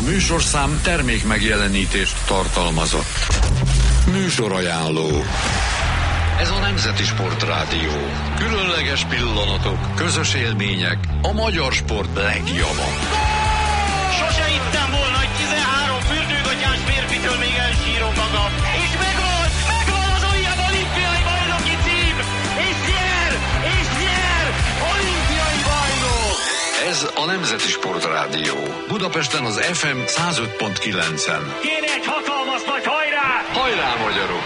A műsorszám termék megjelenítést tartalmazott. Műsorajánló. Ez a Nemzeti Sportrádió. Különleges pillanatok, közös élmények, a magyar sport legjava. Sose hittem volna, hogy 13 fürdőgatyás férfitől még elsírom magam. És megvan az újabb olimpiai bajnoki cím! És nyer! Olimpiai bajnok! Ez a Nemzeti Sportrádió. Budapesten az FM 105.9-en. Kéne egy hatalmas nagy hajrá! Hajrá, magyarok!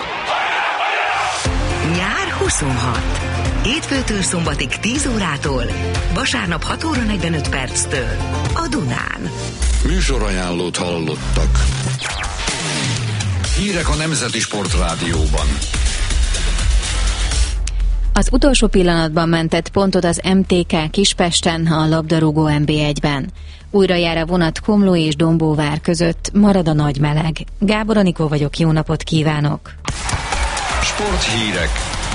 Nyár 26. Hétfőtől szombatig 10 órától, vasárnap 6 óra 45 perctől a Dunán. Műsorajánlót hallottak. Hírek a Nemzeti Sportrádióban. Az utolsó pillanatban mentett pontot az MTK Kispesten a labdarúgó NB1-ben. Újra jár a vonat Komló és Dombóvár között, marad a nagy meleg. Gábor Anikó vagyok, jó napot kívánok! Sporthírek.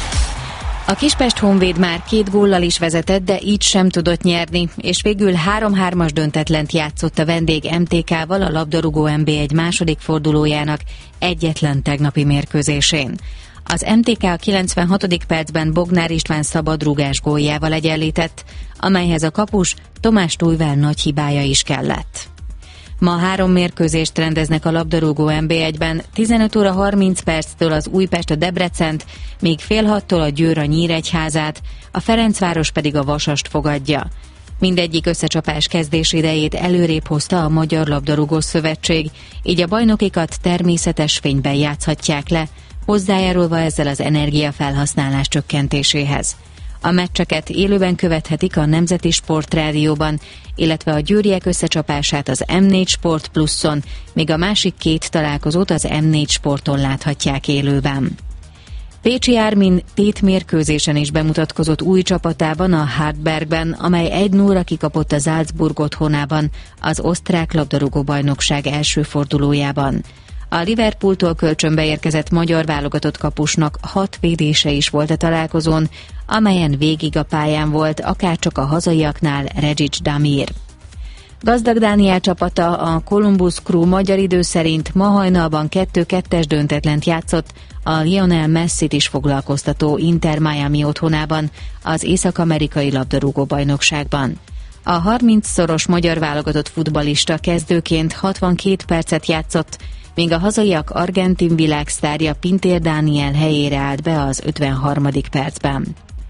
A Kispest Honvéd már 2 góllal is vezetett, de így sem tudott nyerni, és végül 3-3-as döntetlent játszott a vendég MTK-val a labdarúgó NB1 második fordulójának egyetlen tegnapi mérkőzésén. Az MTK a 96. percben Bognár István szabadrúgás góljával egyenlített, amelyhez a kapus Tomás Tújvál nagy hibája is kellett. Ma 3 mérkőzést rendeznek a labdarúgó NB1-ben, 15 óra 30 perctől az Újpest a Debrecent, míg fél 6-tól a Győr a Nyíregyházát, a Ferencváros pedig a Vasast fogadja. Mindegyik összecsapás kezdés idejét előrébb hozta a Magyar Labdarúgó Szövetség, így a bajnokikat természetes fényben játszhatják le, hozzájárulva ezzel az energiafelhasználás csökkentéséhez. A meccseket élőben követhetik a Nemzeti Sportrádióban, illetve a győriek összecsapását az M4 Sport Pluszon, míg a másik 2 találkozót az M4 Sporton láthatják élőben. Pécsi Ármin tétmérkőzésen is bemutatkozott új csapatában, a Hartbergben, amely 1-0-ra kikapott a Salzburg otthonában az osztrák labdarúgó-bajnokság első fordulójában. A Liverpooltól kölcsönbe érkezett magyar válogatott kapusnak 6 védése is volt a találkozón, amelyen végig a pályán volt, akárcsak a hazaiaknál Regic Damir. Gazdag Dániel csapata, a Columbus Crew magyar idő szerint ma hajnalban 2-2-es döntetlent játszott a Lionel Messit is foglalkoztató Inter Miami otthonában, az észak-amerikai labdarúgó-bajnokságban. A 30-szoros magyar válogatott futballista kezdőként 62 percet játszott, míg a hazaiak argentin világsztárja Pintér Dániel helyére állt be az 53. percben.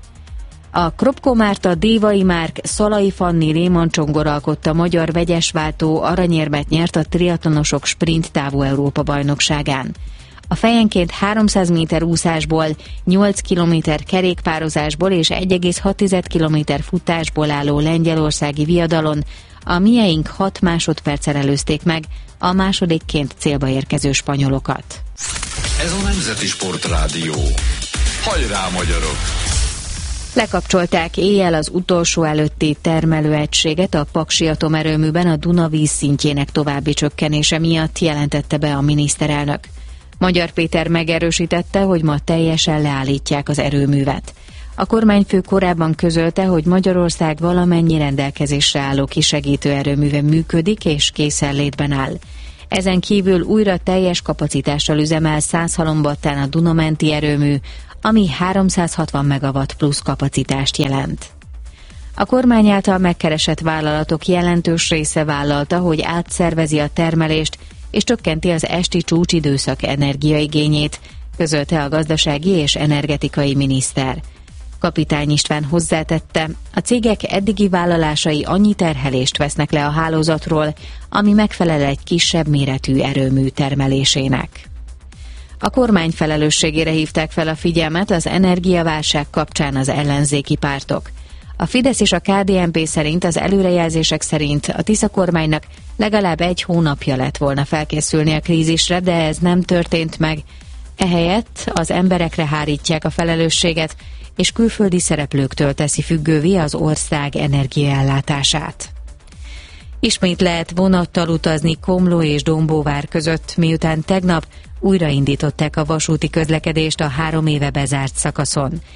A Kropko Márta, Dévai Márk, Szalai Fanni, Rémon Csongor alkotta magyar vegyesváltó aranyérmet nyert a triatlonosok sprint távú Európa-bajnokságán. A fejenként 300 méter úszásból, 8 kilométer kerékpározásból és 1,6 kilométer futásból álló lengyelországi viadalon a mieink 6 másodperccel előzték meg a másodikként célba érkező spanyolokat. Ez a Nemzeti Sportrádió. Hajrá, magyarok! Lekapcsolták éjjel az utolsó előtti termelőegységet a Paksi atomerőműben a Duna vízszintjének további csökkenése miatt, jelentette be a miniszterelnök. Magyar Péter megerősítette, hogy ma teljesen leállítják az erőművet. A kormányfő korábban közölte, hogy Magyarország valamennyi rendelkezésre álló kisegítő erőműve működik és készenlétben áll. Ezen kívül újra teljes kapacitással üzemel Százhalombattán a Dunamenti erőmű, ami 360 megawatt plusz kapacitást jelent. A kormány által megkeresett vállalatok jelentős része vállalta, hogy átszervezi a termelést és csökkenti az esti csúcsidőszak energiaigényét, közölte a gazdasági és energetikai miniszter. Kapitány István hozzátette, a cégek eddigi vállalásai annyi terhelést vesznek le a hálózatról, ami megfelel egy kisebb méretű erőmű termelésének. A kormány felelősségére hívták fel a figyelmet az energiaválság kapcsán az ellenzéki pártok. A Fidesz és a KDNP szerint az előrejelzések szerint a Tisza kormánynak legalább 1 hónapja lett volna felkészülni a krízisre, de ez nem történt meg. Ehelyett az emberekre hárítják a felelősséget, és külföldi szereplőktől teszi függővé az ország energiaellátását. Ismét lehet vonattal utazni Komló és Dombóvár között, miután tegnap újraindították a vasúti közlekedést a 3 éve bezárt szakaszon.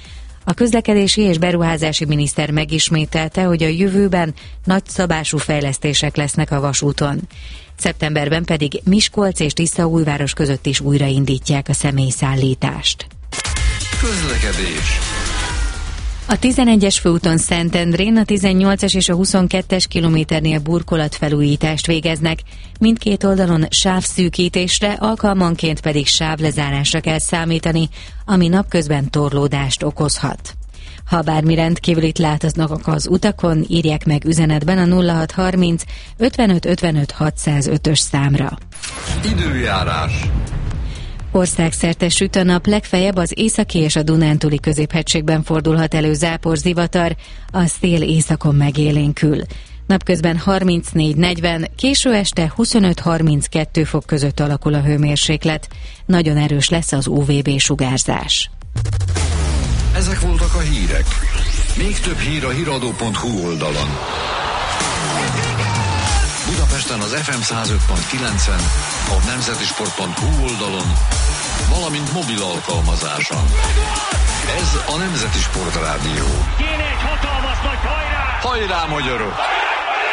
A közlekedési és beruházási miniszter megismételte, hogy a jövőben nagyszabású fejlesztések lesznek a vasúton. Szeptemberben pedig Miskolc és Tiszaújváros között is újraindítják a személyszállítást. Közlekedés. A 11-es főúton Szentendrén a 18-es és a 22-es kilométernél burkolatfelújítást végeznek, mindkét oldalon sávszűkítésre, alkalmanként pedig sávlezárásra kell számítani, ami napközben torlódást okozhat. Ha bármi rendkívülit látnak az utakon, írják meg üzenetben a 0630 55 55 605-ös számra. Időjárás. Országszerte süt a nap, legfeljebb az északi és a Dunántúli középhegységben fordulhat elő záporzivatar, a szél északon megélénkül. Napközben 34-40, késő este 25-32 fok között alakul a hőmérséklet. Nagyon erős lesz az UVB sugárzás. Ezek voltak a hírek. Még több hír a hiradó.hu oldalon. Budapesten az FM 105.9-en, a nemzetisport.hu oldalon, valamint mobil alkalmazáson. Ez a Nemzeti Sport Rádió. Kéne egy hatalmas nagy hajrá! Hajrá, magyarok!